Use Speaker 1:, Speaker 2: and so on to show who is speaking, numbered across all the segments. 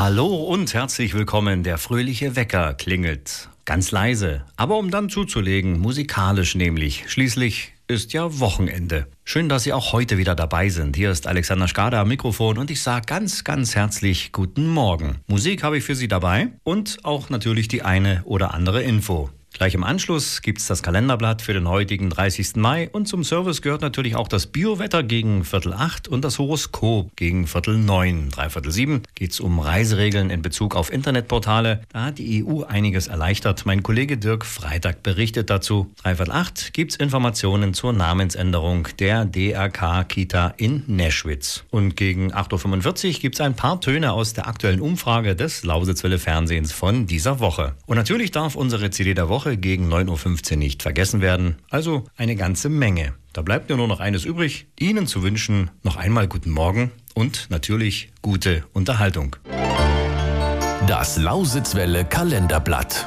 Speaker 1: Hallo und herzlich willkommen. Der fröhliche Wecker klingelt. Ganz leise, aber um dann zuzulegen, musikalisch nämlich. Schließlich ist ja Wochenende. Schön, dass Sie auch heute wieder dabei sind. Hier ist Alexander Schkader am Mikrofon und ich sage ganz, ganz herzlich guten Morgen. Musik habe ich für Sie dabei und auch natürlich die eine oder andere Info. Gleich im Anschluss gibt's das Kalenderblatt für den heutigen 30. Mai und zum Service gehört natürlich auch das Biowetter gegen 7:15 und das Horoskop gegen 8:45. 6:45 geht's um Reiseregeln in Bezug auf Internetportale. Da hat die EU einiges erleichtert. Mein Kollege Dirk Freitag berichtet dazu. 7:45 gibt's Informationen zur Namensänderung der DRK-Kita in Neschwitz. Und gegen 8:45 gibt's ein paar Töne aus der aktuellen Umfrage des Lausitzwelle Fernsehens von dieser Woche. Und natürlich darf unsere CD der Woche gegen 9:15 Uhr nicht vergessen werden. Also eine ganze Menge. Da bleibt mir nur noch eines übrig, Ihnen zu wünschen, noch einmal guten Morgen und natürlich gute Unterhaltung.
Speaker 2: Das Lausitzwelle Kalenderblatt.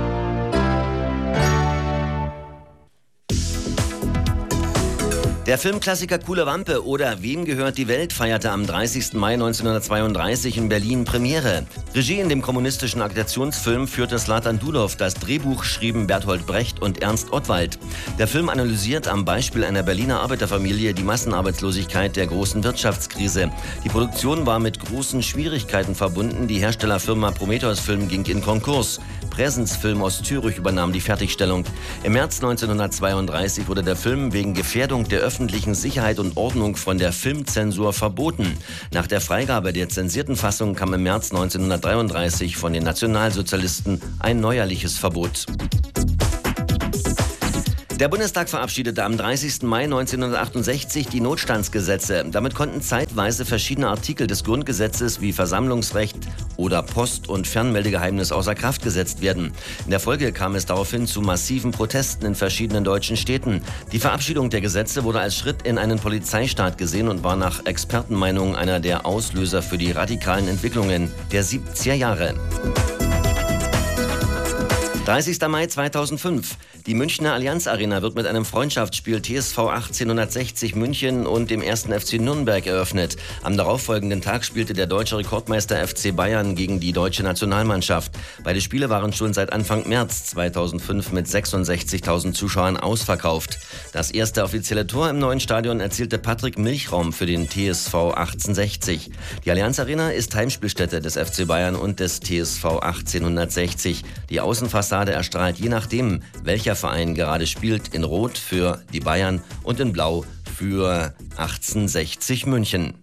Speaker 3: Der Filmklassiker Coole Wampe oder Wem gehört die Welt feierte am 30. Mai 1932 in Berlin Premiere. Regie in dem kommunistischen Agitationsfilm führte Zlatan Dulow, das Drehbuch schrieben Bertolt Brecht und Ernst Ottwald. Der Film analysiert am Beispiel einer Berliner Arbeiterfamilie die Massenarbeitslosigkeit der großen Wirtschaftskrise. Die Produktion war mit großen Schwierigkeiten verbunden. Die Herstellerfirma Prometheus Film ging in Konkurs. Präsens Film aus Zürich übernahm die Fertigstellung. Im März 1932 wurde der Film wegen Gefährdung der öffentlichen Sicherheit und Ordnung von der Filmzensur verboten. Nach der Freigabe der zensierten Fassung kam im März 1933 von den Nationalsozialisten ein neuerliches Verbot. Der Bundestag verabschiedete am 30. Mai 1968 die Notstandsgesetze. Damit konnten zeitweise verschiedene Artikel des Grundgesetzes wie Versammlungsrecht oder Post- und Fernmeldegeheimnis außer Kraft gesetzt werden. In der Folge kam es daraufhin zu massiven Protesten in verschiedenen deutschen Städten. Die Verabschiedung der Gesetze wurde als Schritt in einen Polizeistaat gesehen und war nach Expertenmeinung einer der Auslöser für die radikalen Entwicklungen der 70er Jahre. 30. Mai 2005. Die Münchner Allianz Arena wird mit einem Freundschaftsspiel TSV 1860 München und dem 1. FC Nürnberg eröffnet. Am darauffolgenden Tag spielte der deutsche Rekordmeister FC Bayern gegen die deutsche Nationalmannschaft. Beide Spiele waren schon seit Anfang März 2005 mit 66.000 Zuschauern ausverkauft. Das erste offizielle Tor im neuen Stadion erzielte Patrick Milchraum für den TSV 1860. Die Allianz Arena ist Heimspielstätte des FC Bayern und des TSV 1860. Die Außenfassade erstrahlt je nachdem, welcher Verein gerade spielt, in Rot für die Bayern und in Blau für 1860 München.